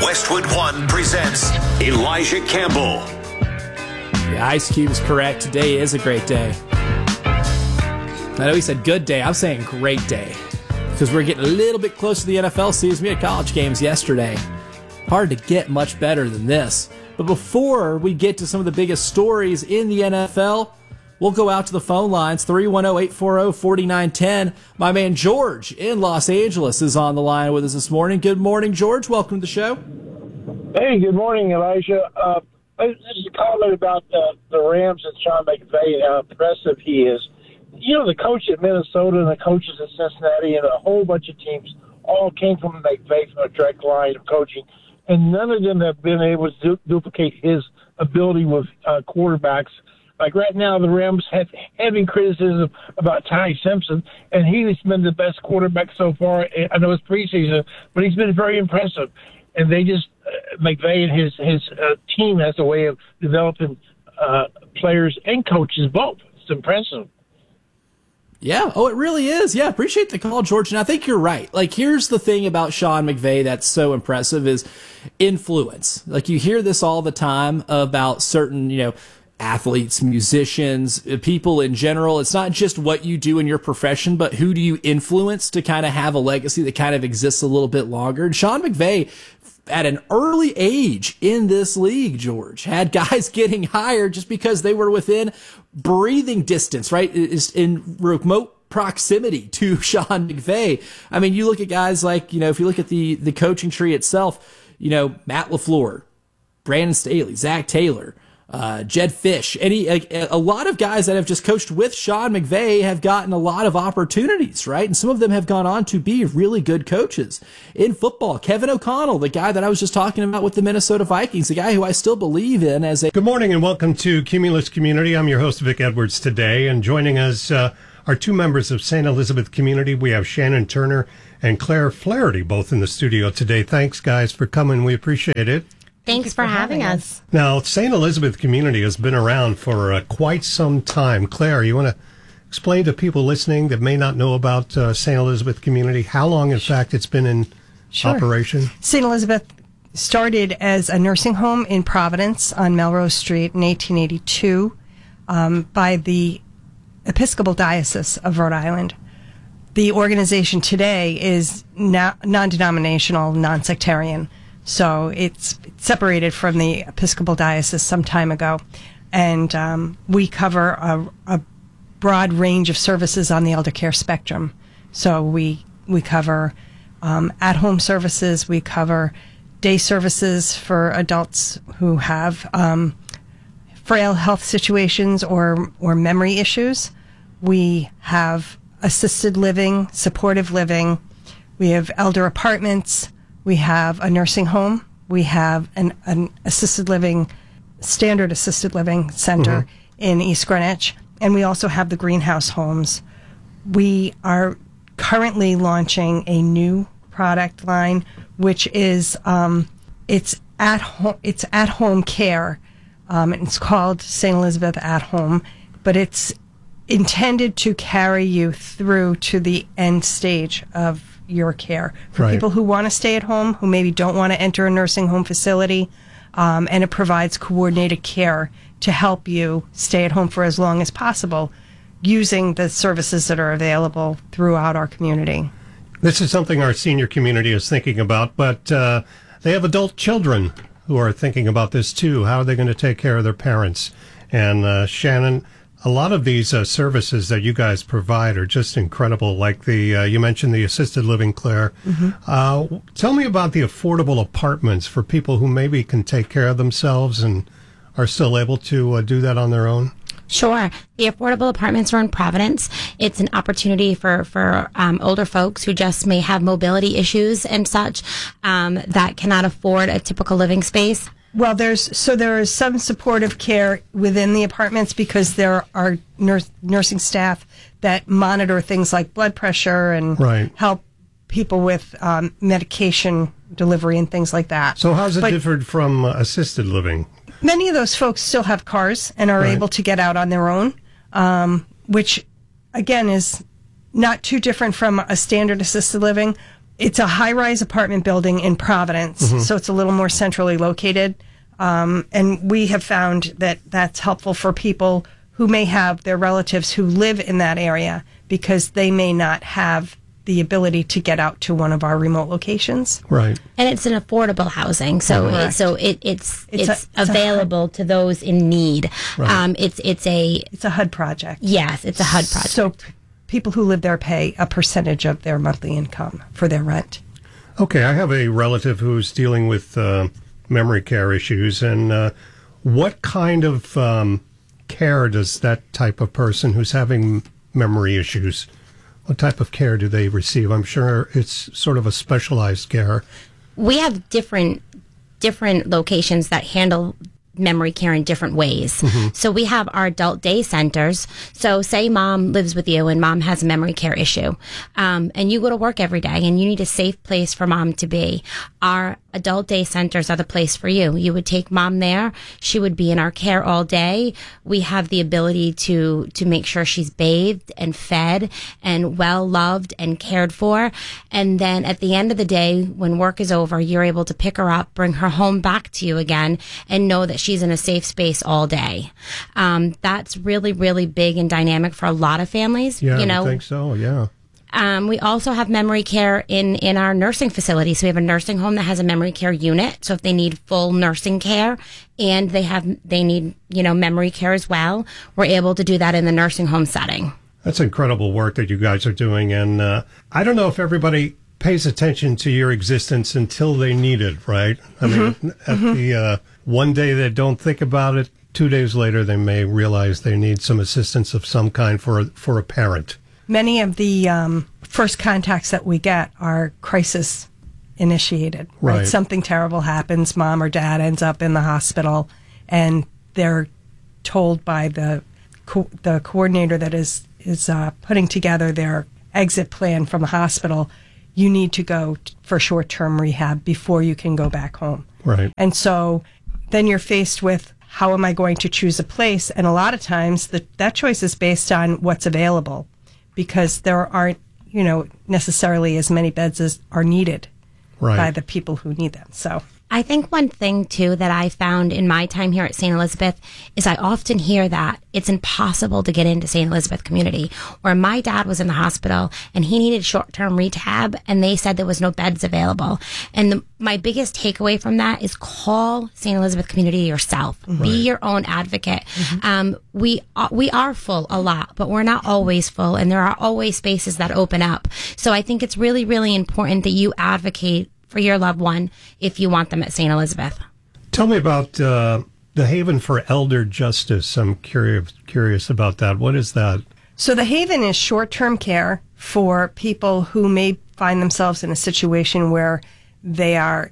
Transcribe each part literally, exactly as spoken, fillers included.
Westwood One presents Elijah Campbell. Yeah, Ice Cube's correct. Today is a great day. I know he said good day. I'm saying great day. Because we're getting a little bit close to the N F L season. We had college games yesterday. Hard to get much better than this. But before we get to some of the biggest stories in the N F L, we'll go out to the phone lines. three one zero, eight four zero, four nine one zero. My man George in Los Angeles is on the line with us this morning. Good morning, George. Welcome to the show. Hey, good morning, Elijah. Uh, this is a comment about uh, the Rams and Sean McVay and how impressive he is. You know, the coach at Minnesota and the coaches at Cincinnati and a whole bunch of teams all came from McVay, from a direct line of coaching, and none of them have been able to du- duplicate his ability with uh, quarterbacks. Like right now, the Rams have heavy criticism about Ty Simpson, and he's been the best quarterback so far. I know it's preseason, but he's been very impressive. And they just, uh, McVay and his, his uh, team has a way of developing uh, players and coaches both. It's impressive. Yeah, oh, it really is. Yeah, appreciate the call, George. And I think you're right. Like, here's the thing about Sean McVay that's so impressive is influence. Like, you hear this all the time about certain, you know, athletes, musicians, people in general. It's not just what you do in your profession, but who do you influence to kind of have a legacy that kind of exists a little bit longer. And Sean McVay, at an early age in this league, George, had guys getting hired just because they were within breathing distance, right? Is in remote proximity to Sean McVay. I mean, you look at guys like, you know, if you look at the, the coaching tree itself, you know, Matt LaFleur, Brandon Staley, Zach Taylor, Uh, Jed Fish, any a, a lot of guys that have just coached with Sean McVay have gotten a lot of opportunities, right? And some of them have gone on to be really good coaches in football. Kevin O'Connell, the guy that I was just talking about with the Minnesota Vikings, the guy who I still believe in as a... Good morning and welcome to Cumulus Community. I'm your host, Vic Edwards, today, and joining us uh, are two members of Saint Elizabeth Community. We have Shannon Turner and Claire Flaherty, both in the studio today. Thanks, guys, for coming. We appreciate it. Thanks for having us. Now, Saint Elizabeth Community has been around for uh, quite some time. Claire, you want to explain to people listening that may not know about uh, Saint Elizabeth Community how long, in fact, it's been in Sure. operation? Saint Elizabeth started as a nursing home in Providence on Melrose Street in eighteen eighty-two um, by the Episcopal Diocese of Rhode Island. The organization today is na- non-denominational, non-sectarian. So it's separated from the Episcopal Diocese some time ago. And um, we cover a, a broad range of services on the elder care spectrum. So we we cover um, at-home services. We cover day services for adults who have um, frail health situations or, or memory issues. We have assisted living, supportive living. We have elder apartments. We have a nursing home. We have an, an assisted living, standard assisted living center mm-hmm. in East Greenwich. And we also have the greenhouse homes. We are currently launching a new product line, which is, um, it's at home, it's at home care. Um, and it's called Saint Elizabeth at Home, but it's intended to carry you through to the end stage of your care for right. people who want to stay at home, who maybe don't want to enter a nursing home facility, um, and it provides coordinated care to help you stay at home for as long as possible using the services that are available throughout our community. This is something our senior community is thinking about, but uh, they have adult children who are thinking about this too. How are they going to take care of their parents? And uh, Shannon, a lot of these uh, services that you guys provide are just incredible. Like the uh, you mentioned the assisted living, Claire. Mm-hmm. Uh, tell me about the affordable apartments for people who maybe can take care of themselves and are still able to uh, do that on their own. Sure. The affordable apartments are in Providence. It's an opportunity for, for um, older folks who just may have mobility issues and such um, that cannot afford a typical living space. Well, there's so there is some supportive care within the apartments because there are nurse, nursing staff that monitor things like blood pressure and right. help people with um, medication delivery and things like that. So how's it but differed from uh, assisted living? Many of those folks still have cars and are right. able to get out on their own, um, which, again, is not too different from a standard assisted living. It's a high-rise apartment building in Providence, mm-hmm. so it's a little more centrally located. Um, and we have found that that's helpful for people who may have their relatives who live in that area because they may not have the ability to get out to one of our remote locations. Right. And it's an affordable housing, so Correct. so it, it's it's, It's a- it's a available to those in need. Right. Um, it's it's a It's a H U D project. yes, it's a H U D project. So p- people who live there pay a percentage of their monthly income for their rent. Okay, I have a relative who's dealing with uh, memory care issues, and uh, what kind of um, care does that type of person who's having memory issues, what type of care do they receive? I'm sure it's sort of a specialized care. We have different different locations that handle memory care in different ways. Mm-hmm. So we have our adult day centers. So say mom lives with you and mom has a memory care issue, um, and you go to work every day and you need a safe place for mom to be. Our adult day centers are the place for you. You would take mom there. She would be in our care all day. We have the ability to, to make sure she's bathed and fed and well loved and cared for. And then at the end of the day, when work is over, you're able to pick her up, bring her home back to you again, and know that she's in a safe space all day. Um, that's really, really big and dynamic for a lot of families. Yeah, you know, I think so, yeah. Um, we also have memory care in, in our nursing facilities. So we have a nursing home that has a memory care unit. So if they need full nursing care and they have, they need, you know, memory care as well, we're able to do that in the nursing home setting. That's incredible work that you guys are doing. And uh, I don't know if everybody pays attention to your existence until they need it, right? I mm-hmm. mean, at mm-hmm. the uh, one day they don't think about it, two days later they may realize they need some assistance of some kind for a, for a parent. Many of the um, first contacts that we get are crisis initiated. Right. Right. Something terrible happens. Mom or dad ends up in the hospital, and they're told by the co- the coordinator that is is uh, putting together their exit plan from the hospital. You need to go t- for short term rehab before you can go back home. Right. And so then you're faced with, how am I going to choose a place? And a lot of times the, that choice is based on what's available, because there aren't, you know, necessarily as many beds as are needed right. by the people who need them. So I think one thing, too, that I found in my time here at Saint Elizabeth is I often hear that it's impossible to get into Saint Elizabeth community. Or my dad was in the hospital and he needed short-term rehab and they said there was no beds available. And the, my biggest takeaway from that is call Saint Elizabeth community yourself. Mm-hmm. Be your own advocate. Mm-hmm. Um, we, are, we are full a lot, but we're not always full, and there are always spaces that open up. So I think it's really, really important that you advocate for your loved one if you want them at Saint Elizabeth. Tell me about uh, the Haven for Elder Justice. I'm curious curious about that. What is that? So the Haven is short-term care for people who may find themselves in a situation where they are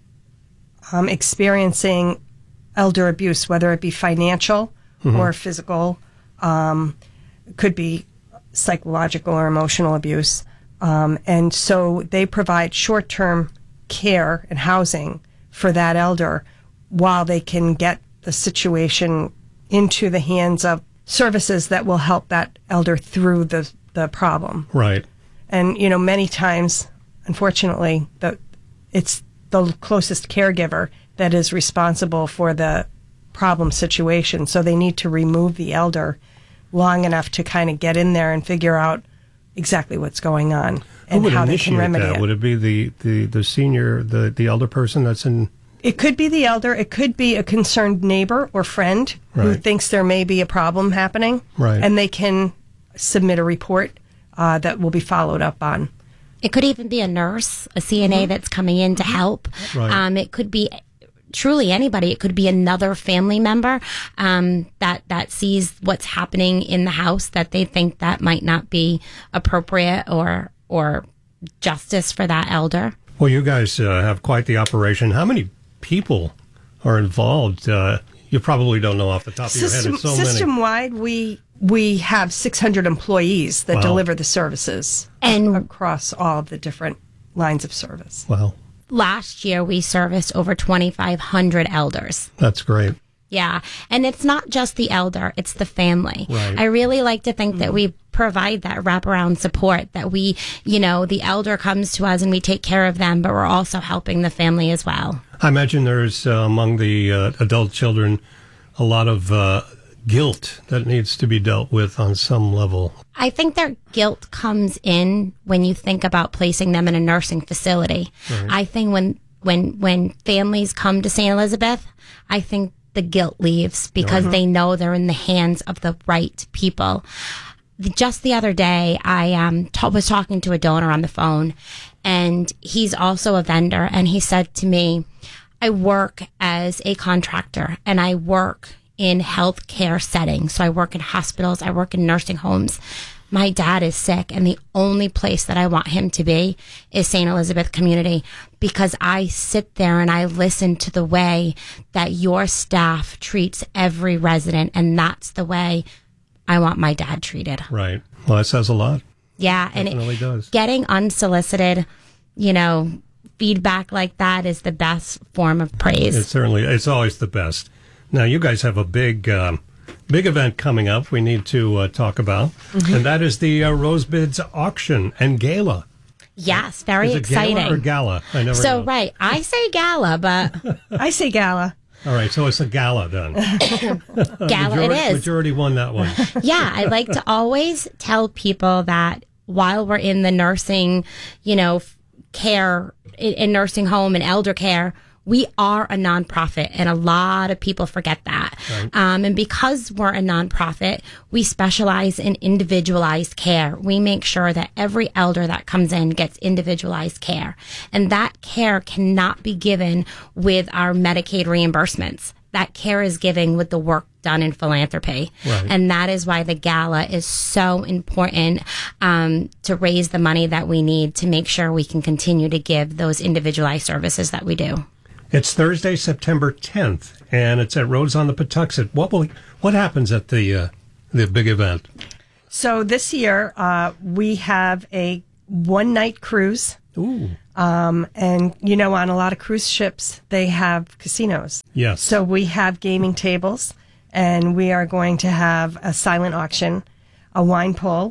um, experiencing elder abuse, whether it be financial mm-hmm. or physical, um, could be psychological or emotional abuse. Um, and so they provide short-term care and housing for that elder while they can get the situation into the hands of services that will help that elder through the, the problem. Right. And, you know, many times, unfortunately, the, it's the closest caregiver that is responsible for the problem situation. So they need to remove the elder long enough to kind of get in there and figure out exactly what's going on and Who would how they can initiate remedy that? it. Would it be the, the, the senior, the, the elder person that's in? It could be the elder. It could be a concerned neighbor or friend who Right. thinks there may be a problem happening. Right. And they can submit a report uh, that will be followed up on. It could even be a nurse, a C N A mm-hmm. that's coming in to help. Right. Um, it could be truly anybody. It could be another family member um, that that sees what's happening in the house that they think that might not be appropriate or or justice for that elder. Well, you guys uh, have quite the operation. How many people are involved? Uh, you probably don't know off the top of your head. It's so many. System-wide, we we have six hundred employees that Wow. deliver the services And- across all of the different lines of service. Wow, Last year, we serviced over twenty-five hundred elders. that's great. Yeah. And it's not just the elder, it's the family. Right. I really like to think that we provide that wraparound support that we, you know, the elder comes to us and we take care of them, but we're also helping the family as well. I imagine there's uh, among the uh, adult children a lot of uh, guilt that needs to be dealt with on some level. I think their guilt comes in when you think about placing them in a nursing facility. Right. I think when when when families come to Saint Elizabeth, I think the guilt leaves because mm-hmm. they know they're in the hands of the right people. Just the other day, I um, t- was talking to a donor on the phone, and he's also a vendor, and he said to me, I work as a contractor, and I work in healthcare settings. So I work in hospitals, I work in nursing homes. My dad is sick, and the only place that I want him to be is Saint Elizabeth Community, because I sit there and I listen to the way that your staff treats every resident, and that's the way I want my dad treated. Right. Well, that says a lot. Yeah, and it really it, does. Getting unsolicited, you know, feedback like that is the best form of praise. It certainly, it's always the best. Now, you guys have a big, um, big event coming up we need to uh, talk about, mm-hmm. and that is the uh, Rosebids auction and gala. Yes, very is it exciting. Gala or gala? I never so, know. right, I say gala, but... I say gala. All right, so it's a gala then. Gala majority, it is. Majority won that one. Yeah, I like to always tell people that while we're in the nursing, you know, care, in, in nursing home and elder care, we are a nonprofit, and a lot of people forget that. Right. Um, and because we're a nonprofit, we specialize in individualized care. We make sure that every elder that comes in gets individualized care. And that care cannot be given with our Medicaid reimbursements. That care is given with the work done in philanthropy. Right. And that is why the gala is so important, um, to raise the money that we need to make sure we can continue to give those individualized services that we do. It's Thursday, September tenth, and it's at Rhodes on the Patuxent. What will what happens at the uh, the big event? So this year uh, we have a one night cruise. Ooh. Um, and you know, on a lot of cruise ships they have casinos. Yes. So we have gaming tables, and we are going to have a silent auction, a wine pull.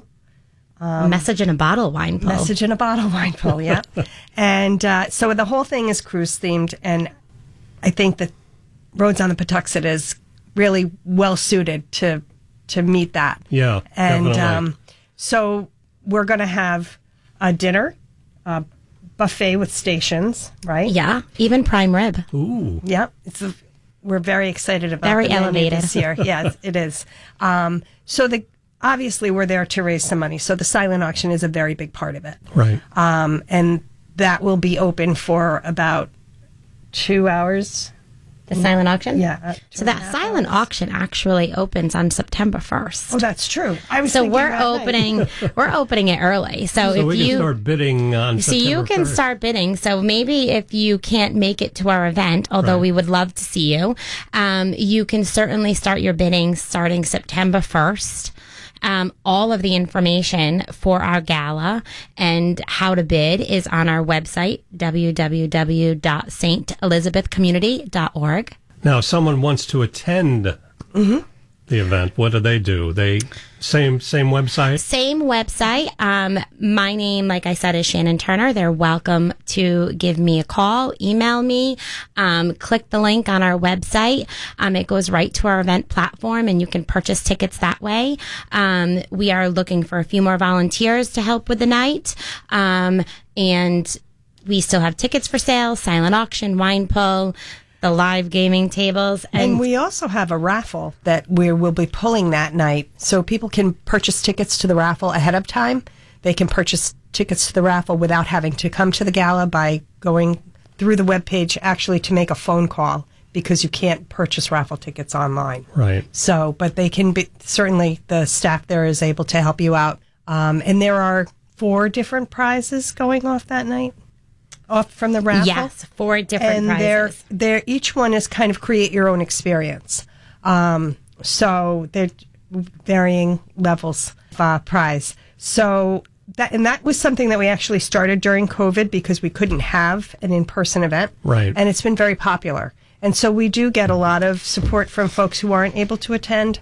Um, message in a bottle wine pull. Message in a bottle wine pull, yeah. And uh, so the whole thing is cruise themed, and I think that Rhodes on the Patuxent is really well suited to to meet that. Yeah, and definitely. Um, so we're going to have a dinner, a buffet with stations, right? Yeah, even prime rib. Ooh, yeah. It's a, we're very excited about very the menu elevated this year. Yes, it is. Um, so the Obviously, we're there to raise some money, so the silent auction is a very big part of it. Right. Um, and that will be open for about two hours. The silent auction? Yeah. Uh, so that silent hours. auction actually opens on September first. Oh, that's true. I was so we're opening we're opening it early. So, so if we you can start bidding on so September you can first. start bidding. So maybe if you can't make it to our event, although right. we would love to see you, um, you can certainly start your bidding starting September first. Um, all of the information for our gala and how to bid is on our website, w w w dot saint elizabeth community dot org. Now, if someone wants to attend mm-hmm. the event, what do they do? They same same website? Same website. Um, my name, like I said, is Shannon Turner. They're welcome to give me a call, email me, um, click the link on our website. Um, it goes right to our event platform, and you can purchase tickets that way. Um, we are looking for a few more volunteers to help with the night. Um, and we still have tickets for sale, silent auction, wine pull, the live gaming tables. And, and we also have a raffle that we will be pulling that night. So people can purchase tickets to the raffle ahead of time. They can purchase tickets to the raffle without having to come to the gala by going through the webpage actually to make a phone call, because you can't purchase raffle tickets online. Right. So, but they can be, certainly the staff there is able to help you out. Um, and there are four different prizes going off that night. Off from the raffle? Yes, four different and prizes. They're, they're, each one is kind of create your own experience. Um, so they're varying levels of uh, prize. So that, and that was something that we actually started during COVID because we couldn't have an in-person event. Right. And it's been very popular. And so we do get a lot of support from folks who aren't able to attend.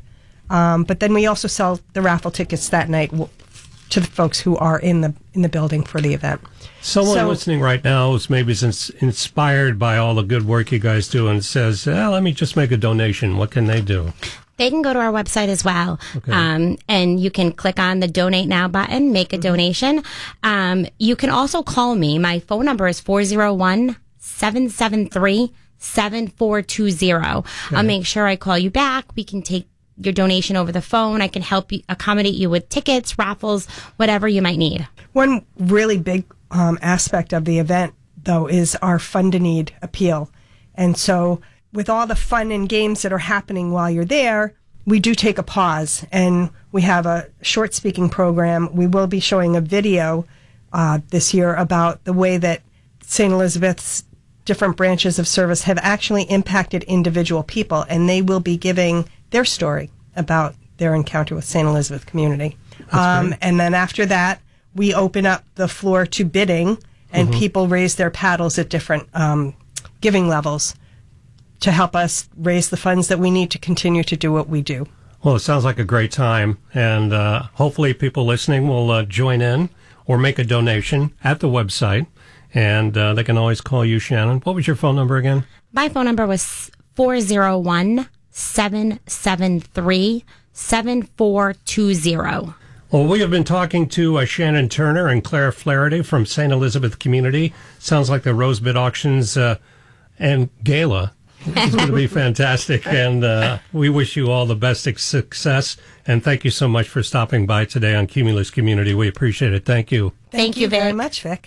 Um, but then we also sell the raffle tickets that night w- to the folks who are in the in the building for the event. Someone So- listening right now is maybe ins- inspired by all the good work you guys do and says, eh, let me just make a donation. What can they do? They can go to our website as well. Okay. Um, and you can click on the donate now button, make a donation. Um, you can also call me. My phone number is four oh one, seven seven three, seven four two zero. I'll make sure I call you back. We can take your donation over the phone. I can help you accommodate you with tickets, raffles, whatever you might need. One really big um, aspect of the event, though, is our Fund a Need appeal. And so with all the fun and games that are happening while you're there, we do take a pause, and we have a short speaking program. We will be showing a video uh, this year about the way that Saint Elizabeth's different branches of service have actually impacted individual people, and they will be giving their story about their encounter with Saint Elizabeth community. Um, and then after that, we open up the floor to bidding, and Mm-hmm. people raise their paddles at different um, giving levels to help us raise the funds that we need to continue to do what we do. Well, it sounds like a great time, and uh, hopefully people listening will uh, join in or make a donation at the website, and uh, they can always call you, Shannon. What was your phone number again? My phone number was four oh one, seven seven three, seven four two zero. Well, we have been talking to uh, Shannon Turner and Claire Flaherty from Saint Elizabeth Community. Sounds like the Rosebud Auctions uh, and Gala is going to be fantastic, and uh, we wish you all the best of success, and thank you so much for stopping by today on Cumulus Community. We appreciate it. Thank you. Thank you, very Vic. much, Vic.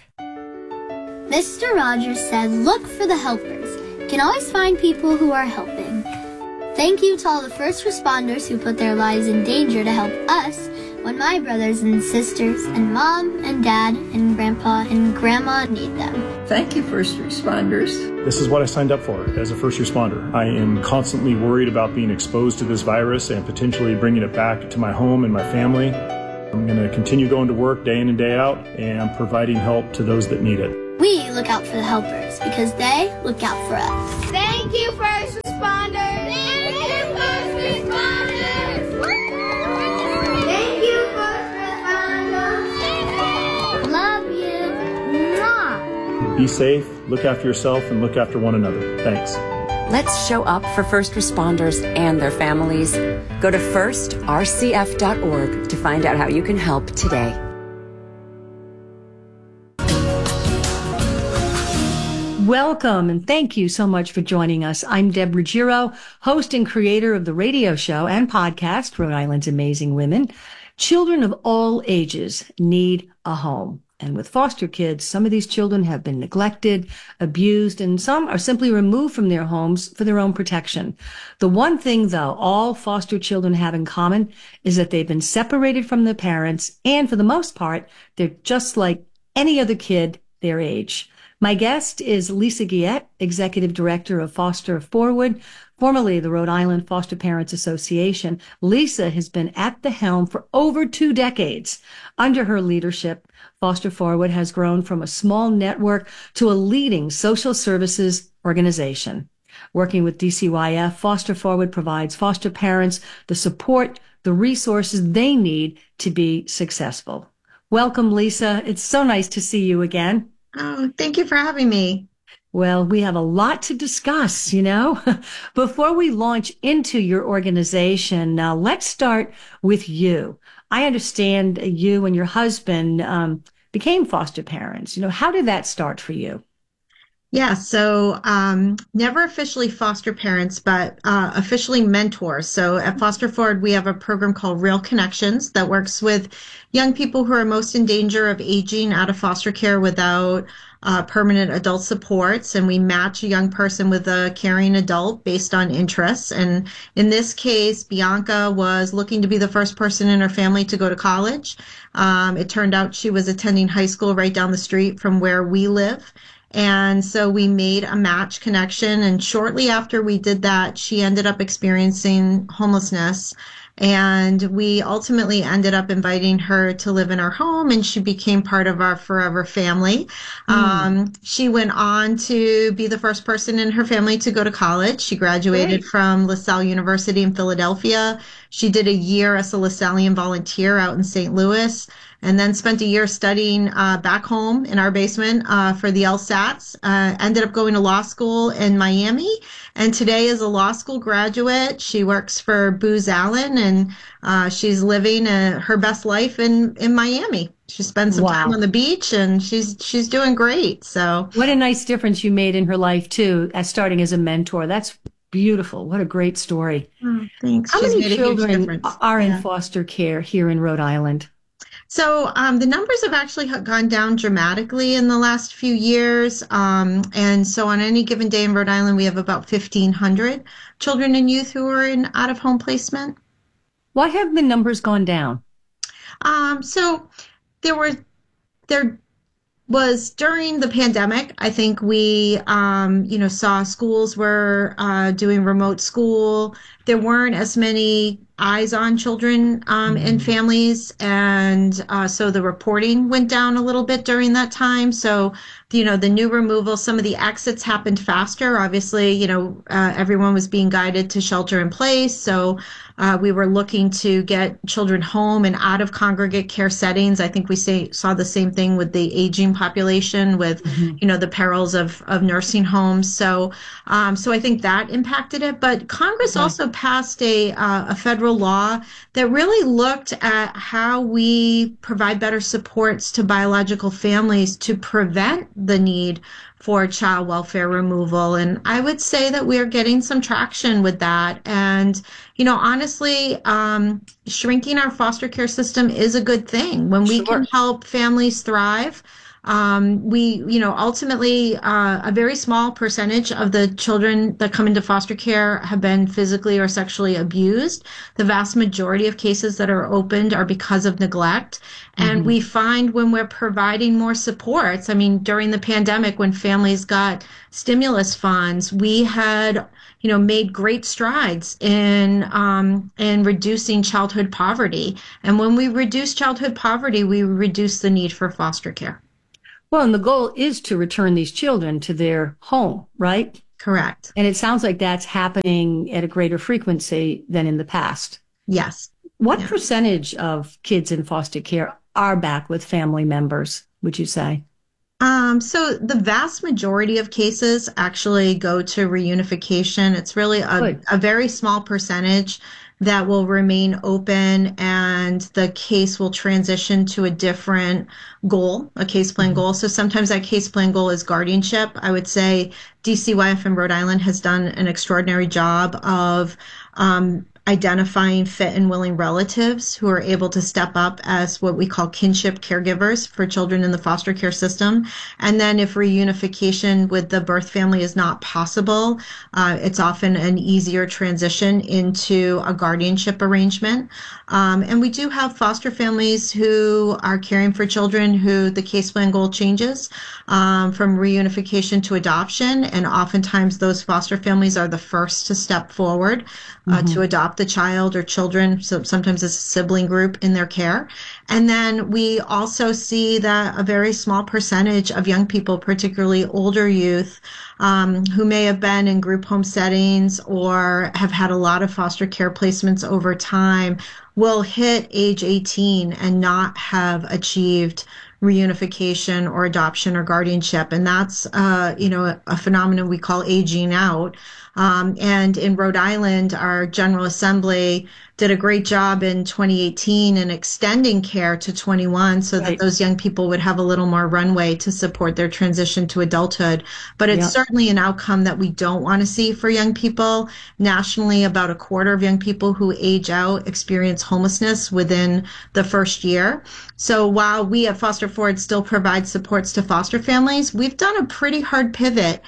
Mister Rogers said, look for the helpers. You can always find people who are helping. Thank you to all the first responders who put their lives in danger to help us when my brothers and sisters and mom and dad and grandpa and grandma need them. Thank you, first responders. This is what I signed up for as a first responder. I am constantly worried about being exposed to this virus and potentially bringing it back to my home and my family. I'm going to continue going to work day in and day out and providing help to those that need it. We look out for the helpers because they look out for us. Thank you, first responders. Thank you, first responders. Thank you, first responders. Love you. Mwah. Be safe, look after yourself, and look after one another. Thanks. Let's show up for first responders and their families. Go to first r c f dot org to find out how you can help today. Welcome, and thank you so much for joining us. I'm Deb Ruggiero, host and creator of the radio show and podcast, Rhode Island's Amazing Women. Children of all ages need a home. And with foster kids, some of these children have been neglected, abused, and some are simply removed from their homes for their own protection. The one thing, though, all foster children have in common is that they've been separated from their parents, and for the most part, they're just like any other kid their age. My guest is Lisa Guillet, Executive Director of Foster Forward, formerly the Rhode Island Foster Parents Association. Lisa has been at the helm for over two decades. Under her leadership, Foster Forward has grown from a small network to a leading social services organization. Working with D C Y F, Foster Forward provides foster parents the support, the resources they need to be successful. Welcome, Lisa. It's so nice to see you again. Oh, thank you for having me. Well, we have a lot to discuss, you know. Before we launch into your organization, now let's start with you. I understand you and your husband um, became foster parents. You know, how did that start for you? Yeah, so um, never officially foster parents, but uh, officially mentors. So at Foster Forward, we have a program called Real Connections that works with young people who are most in danger of aging out of foster care without uh, permanent adult supports. And we match a young person with a caring adult based on interests. And in this case, Bianca was looking to be the first person in her family to go to college. Um, it turned out she was attending high school right down the street from where we live. And so we made a match connection. And shortly after we did that, she ended up experiencing homelessness. And we ultimately ended up inviting her to live in our home, and she became part of our forever family. Mm. Um, she went on to be the first person in her family to go to college. She graduated Great. From LaSalle University in Philadelphia. She did a year as a LaSallian volunteer out in Saint Louis, and then spent a year studying uh, back home in our basement uh, for the LSATs. Uh, ended up going to law school in Miami, and today is a law school graduate. She works for Booz Allen, and uh, she's living uh, her best life in, in Miami. She spends some wow. time on the beach, and she's she's doing great. So, what a nice difference you made in her life too, as starting as a mentor. That's beautiful. What a great story. Oh, thanks. How she's many children are yeah. in foster care here in Rhode Island? So um, the numbers have actually gone down dramatically in the last few years. Um, and so on any given day in Rhode Island, we have about fifteen hundred children and youth who are in out-of-home placement. Why have the numbers gone down? Um, so there were, there was during the pandemic, I think we, um, you know, saw schools were uh, doing remote school. There weren't as many eyes on children um, mm-hmm. and families. And uh, so the reporting went down a little bit during that time. So, you know, the new removal, some of the exits happened faster. Obviously, you know, uh, everyone was being guided to shelter in place. So uh, we were looking to get children home and out of congregate care settings. I think we say, saw the same thing with the aging population with, mm-hmm. you know, the perils of, of nursing homes. So, um, so I think that impacted it. But Congress okay. also passed a, uh, a federal law that really looked at how we provide better supports to biological families to prevent the need for child welfare removal. And I would say that we are getting some traction with that. And, you know, honestly, um, shrinking our foster care system is a good thing. When we sure. can help families thrive, Um, we, you know, ultimately, uh, a very small percentage of the children that come into foster care have been physically or sexually abused. The vast majority of cases that are opened are because of neglect. Mm-hmm. And we find when we're providing more supports, I mean, during the pandemic, when families got stimulus funds, we had, you know, made great strides in, um, in reducing childhood poverty. And when we reduce childhood poverty, we reduce the need for foster care. Well, and the goal is to return these children to their home, right? Correct. And it sounds like that's happening at a greater frequency than in the past. Yes. What yeah. percentage of kids in foster care are back with family members, would you say? Um, so the vast majority of cases actually go to reunification. It's really a, a very small percentage that will remain open, and the case will transition to a different goal, a case plan mm-hmm. goal. So sometimes that case plan goal is guardianship. I would say D C Y F in Rhode Island has done an extraordinary job of um, identifying fit and willing relatives who are able to step up as what we call kinship caregivers for children in the foster care system. And then if reunification with the birth family is not possible, uh, it's often an easier transition into a guardianship arrangement. Um, and we do have foster families who are caring for children who the case plan goal changes um, from reunification to adoption. And oftentimes those foster families are the first to step forward uh, mm-hmm. to adopt the child or children, so sometimes it's a sibling group in their care. And then we also see that a very small percentage of young people, particularly older youth, um, who may have been in group home settings or have had a lot of foster care placements over time, will hit age eighteen and not have achieved reunification or adoption or guardianship. And that's, uh, you know, a, a phenomenon we call aging out. Um, and in Rhode Island, our General Assembly did a great job in twenty eighteen in extending care to twenty-one so right. that those young people would have a little more runway to support their transition to adulthood. But it's yep. certainly an outcome that we don't want to see for young people. Nationally, about a quarter of young people who age out experience homelessness within the first year. So while we at Foster Forward still provide supports to foster families, we've done a pretty hard pivot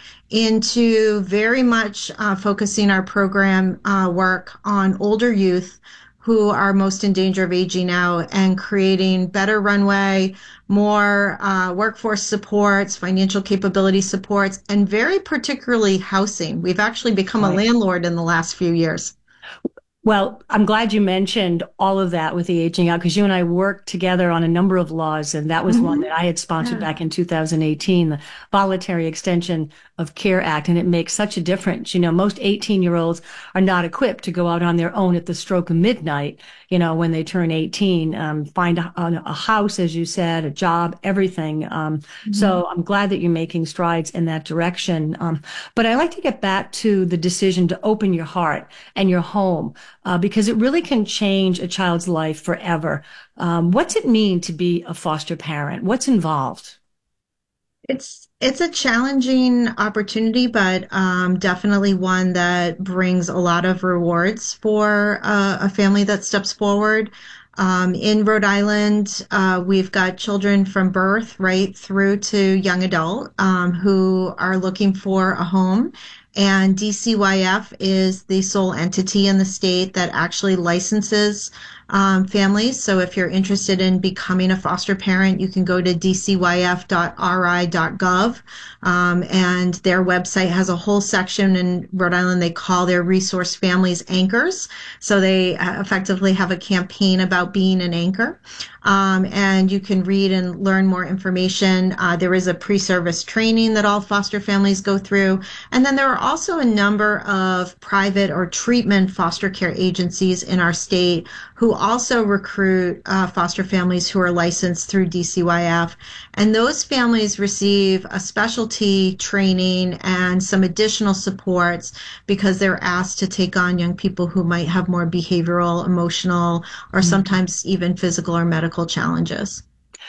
into very much uh, focusing our program uh, work on older youth who are most in danger of aging out and creating better runway, more uh, workforce supports, financial capability supports, and very particularly housing. We've actually become right. a landlord in the last few years. Well, I'm glad you mentioned all of that with the aging out, because you and I worked together on a number of laws, and that was mm-hmm. one that I had sponsored yeah. back in two thousand eighteen, the Voluntary Extension of Care Act, and it makes such a difference. You know, most eighteen-year-olds are not equipped to go out on their own at the stroke of midnight, you know, when they turn eighteen, um, find a, a house, as you said, a job, everything. Um, mm-hmm. So I'm glad that you're making strides in that direction. Um, but I'd like to get back to the decision to open your heart and your home, uh, because it really can change a child's life forever. Um, what's it mean to be a foster parent? What's involved? It's it's a challenging opportunity, but um, definitely one that brings a lot of rewards for uh, a family that steps forward. Um, in Rhode Island, uh, we've got children from birth right through to young adult um, who are looking for a home. And D C Y F is the sole entity in the state that actually licenses um, families. So if you're interested in becoming a foster parent, you can go to d c y f dot r i dot gov. Um, and their website has a whole section in Rhode Island they call their resource families anchors. So they uh, effectively have a campaign about being an anchor. Um, and you can read and learn more information. Uh, there is a pre-service training that all foster families go through. And then there are also a number of private or treatment foster care agencies in our state who also recruit uh, foster families who are licensed through D C Y F. And those families receive a specialty training and some additional supports because they're asked to take on young people who might have more behavioral, emotional, or mm-hmm. sometimes even physical or medical challenges.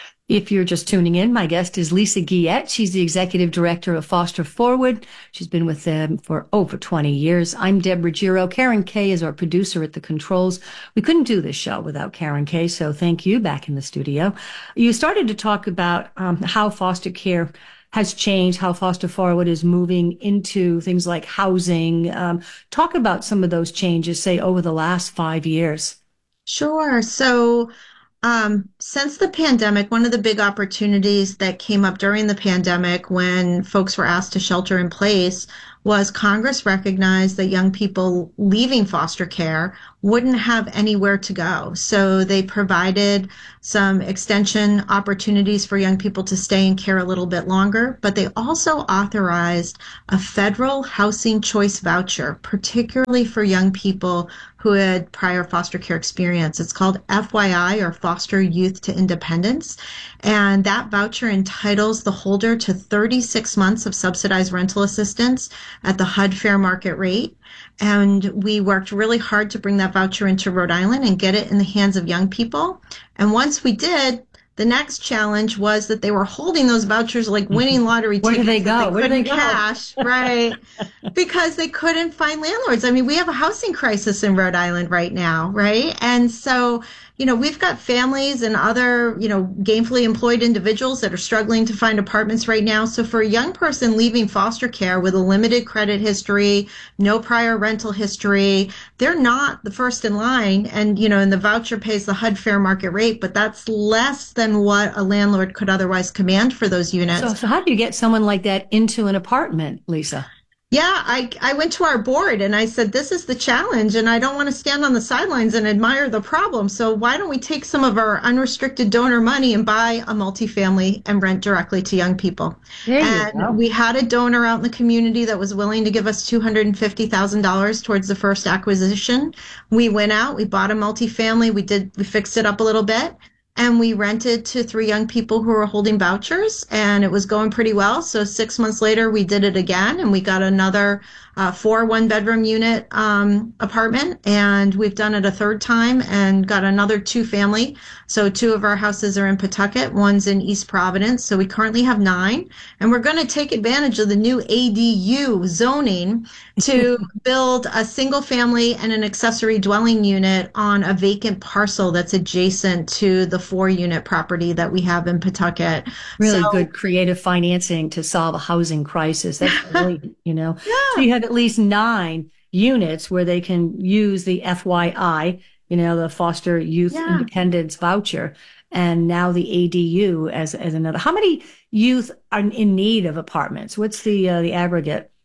If you're just tuning in, my guest is Lisa Guillet. She's the executive director of Foster Forward. She's been with them for over twenty years. I'm Deb Ruggiero. Karen Kay is our producer at the controls. We couldn't do this show without Karen Kay, so thank you back in the studio. You started to talk about um, how foster care has changed, how Foster Forward is moving into things like housing. Um, talk about some of those changes, say, over the last five years. Sure. So Um, since the pandemic, one of the big opportunities that came up during the pandemic when folks were asked to shelter in place was Congress recognized that young people leaving foster care wouldn't have anywhere to go. So they provided some extension opportunities for young people to stay in care a little bit longer, but they also authorized a federal housing choice voucher, particularly for young people who had prior foster care experience. It's called F Y I, or Foster Youth to Independence. And that voucher entitles the holder to thirty-six months of subsidized rental assistance at the H U D fair market rate. And we worked really hard to bring that voucher into Rhode Island and get it in the hands of young people. And once we did, the next challenge was that they were holding those vouchers like winning lottery Where tickets. Where do they go? They Where do they go? Cash, right? Because they couldn't find landlords. I mean, we have a housing crisis in Rhode Island right now, right? And so, you know, we've got families and other, you know, gainfully employed individuals that are struggling to find apartments right now. So for a young person leaving foster care with a limited credit history, no prior rental history, they're not the first in line. And, you know, and the voucher pays the H U D fair market rate, but that's less than what a landlord could otherwise command for those units. So, so how do you get someone like that into an apartment, Lisa? Yeah, I, I went to our board and I said, this is the challenge and I don't want to stand on the sidelines and admire the problem. So why don't we take some of our unrestricted donor money and buy a multifamily and rent directly to young people? There and you go. We had a donor out in the community that was willing to give us two hundred fifty thousand dollars towards the first acquisition. We went out, we bought a multifamily, we did, we fixed it up a little bit. And we rented to three young people who were holding vouchers, and it was going pretty well. So six months later, we did it again, and we got another uh, four one-bedroom unit um, apartment, and we've done it a third time and got another two-family. So two of our houses are in Pawtucket, one's in East Providence. So we currently have nine, and we're going to take advantage of the new A D U zoning to build a single-family and an accessory dwelling unit on a vacant parcel that's adjacent to the four-unit property that we have in Pawtucket. Really so, good creative financing to solve a housing crisis. That's great, you know. Yeah. So you have at least nine units where they can use the F Y I, you know, the Foster Youth Yeah. Independence voucher, and now the A D U as as another. How many youth are in need of apartments? What's the uh, the aggregate?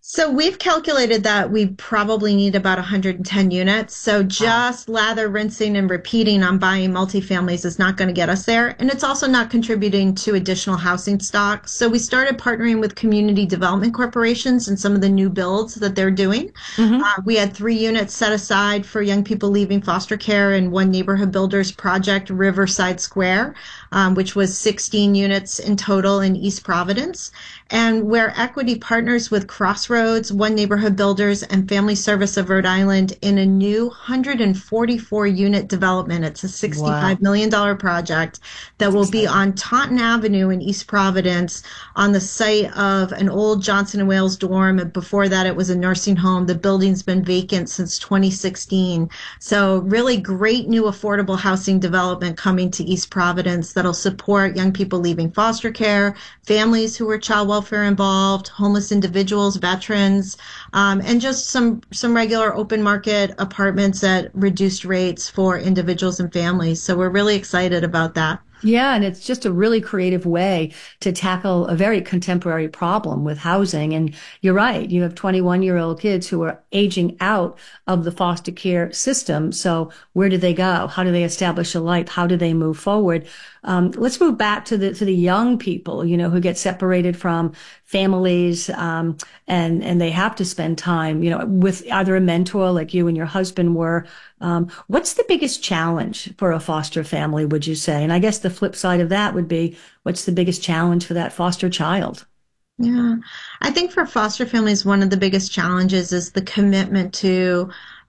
So we've calculated that we probably need about one hundred ten units. So just wow. lather, rinsing, and repeating on buying multifamilies is not going to get us there. And it's also not contributing to additional housing stock. So we started partnering with community development corporations and some of the new builds that they're doing. Mm-hmm. Uh, we had three units set aside for young people leaving foster care in one neighborhood builders project, Riverside Square, um, which was sixteen units in total in East Providence. And where Equity partners with Crossroads, One Neighborhood Builders, and Family Service of Rhode Island in a new one hundred forty-four unit development. It's a sixty-five wow. million dollars project that will be on Taunton Avenue in East Providence on the site of an old Johnson and Wales dorm. And before that, it was a nursing home. The building's been vacant since twenty sixteen. So really great new affordable housing development coming to East Providence that'll support young people leaving foster care, families who are child welfare involved, homeless individuals, veterans, um, and just some some regular open market apartments at reduced rates for individuals and families. So we're really excited about that. Yeah, and it's just a really creative way to tackle a very contemporary problem with housing. And you're right, you have twenty-one-year-old kids who are aging out of the foster care system. So where do they go? How do they establish a life? How do they move forward? Um, let's move back to the to the young people, you know, who get separated from families, um, and and they have to spend time, you know, with either a mentor like you and your husband were. Um, what's the biggest challenge for a foster family, would you say? And I guess the flip side of that would be, what's the biggest challenge for that foster child? Yeah, I think for foster families, one of the biggest challenges is the commitment to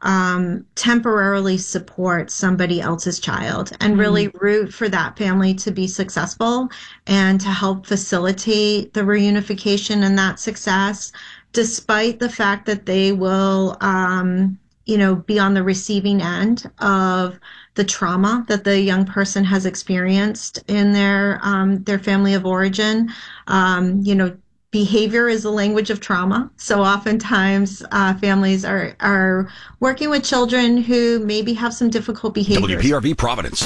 um, temporarily support somebody else's child and mm-hmm. really root for that family to be successful and to help facilitate the reunification and that success, despite the fact that they will, um, you know, be on the receiving end of the trauma that the young person has experienced in their um, their family of origin. Um, you know, behavior is a language of trauma. So oftentimes uh, families are, are working with children who maybe have some difficult behaviors. W P R V Providence,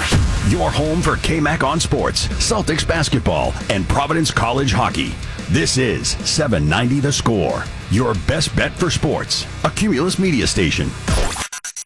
your home for K M A C on sports, Celtics basketball, and Providence College hockey. This is seven ninety The Score, your best bet for sports, a Cumulus media station.